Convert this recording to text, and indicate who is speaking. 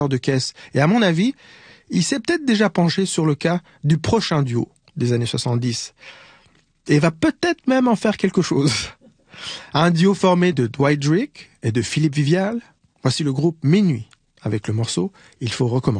Speaker 1: de caisse. Et à mon avis, il s'est peut-être déjà penché sur le cas du prochain duo des années 70. Et va peut-être même en faire quelque chose. Un duo formé de Dwight Drake et de Philippe Vivial. Voici le groupe Minuit avec le morceau « Il faut recommencer ».